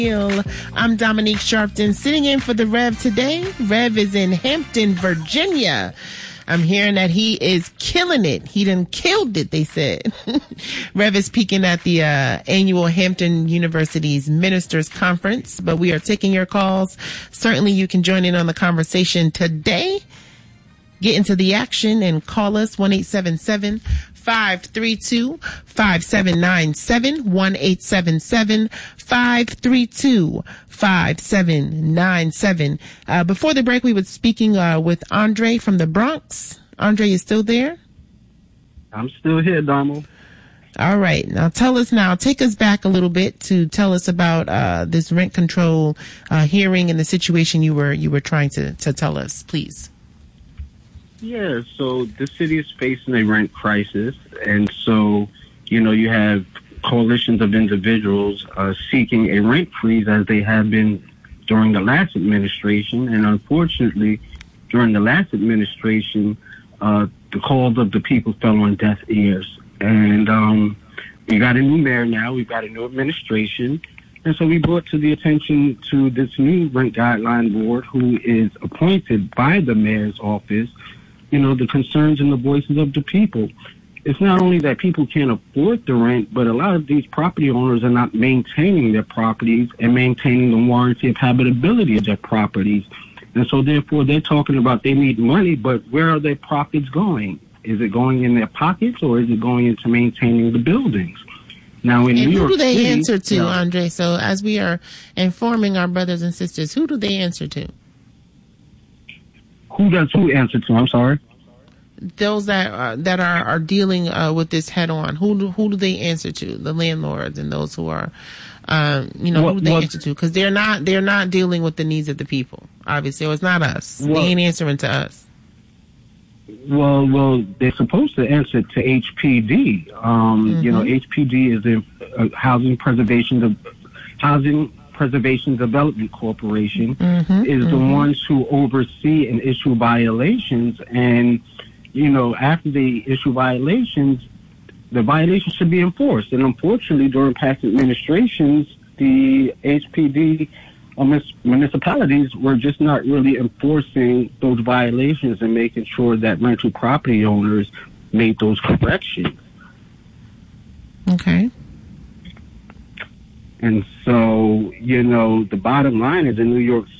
I'm Dominique Sharpton, sitting in for the Rev today. Rev is in Hampton, Virginia. I'm hearing that he is killing it. He done killed it, they said. Rev is speaking at the annual Hampton University's Ministers Conference, but we are taking your calls. Certainly you can join in on the conversation today. Get into the action and call us 1-877-532-5797, 1-877-532-5797. Before the break, we were speaking with Andre from the Bronx. Andre, you still there? I'm still here, Donald. All right. Now take us back a little bit to tell us about this rent control hearing and the situation you were trying to tell us, please. Yeah, so the city is facing a rent crisis, and so, you have coalitions of individuals seeking a rent freeze as they have been during the last administration, and unfortunately, during the last administration, the calls of the people fell on deaf ears. And we got a new mayor now, we've got a new administration, and so we brought to the attention to this new rent guideline board who is appointed by the mayor's office, the concerns and the voices of the people. It's not only that people can't afford the rent, but a lot of these property owners are not maintaining their properties and maintaining the warranty of habitability of their properties. And so therefore they're talking about they need money, but where are their profits going? Is it going in their pockets or is it going into maintaining the buildings? Now in New York who do they City, answer to, Andre? So as we are informing our brothers and sisters, who do they answer to? Who does who answer to? I'm sorry. Those that are dealing with this head on. Who do they answer to? The landlords and those who are, who do they answer to? Because they're not dealing with the needs of the people. Obviously, it's not us. They ain't answering to us. Well, they're supposed to answer to HPD. HPD is the Housing Preservation Development Corporation, is the ones who oversee and issue violations. And, after they issue violations, the violations should be enforced. And unfortunately, during past administrations, the HPD municipalities were just not really enforcing those violations and making sure that rental property owners made those corrections. Okay. And so, the bottom line is in New York